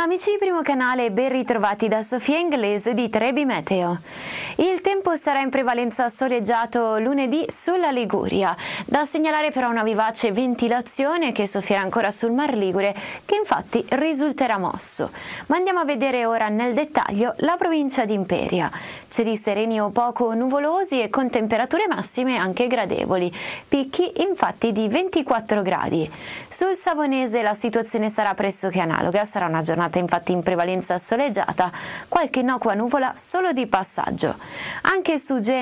Amici di Primo Canale, ben ritrovati da Sofia Inglese di Trebi Meteo. Il tempo sarà in prevalenza soleggiato lunedì sulla Liguria. Da segnalare però una vivace ventilazione che soffierà ancora sul Mar Ligure, che infatti risulterà mosso. Ma andiamo a vedere ora nel dettaglio la provincia di Imperia. Cieli sereni o poco nuvolosi e con temperature massime anche gradevoli. Picchi infatti di 24 gradi. Sul Savonese la situazione sarà pressoché analoga, sarà una giornata infatti in prevalenza soleggiata, qualche innocua nuvola solo di passaggio. Anche su Genova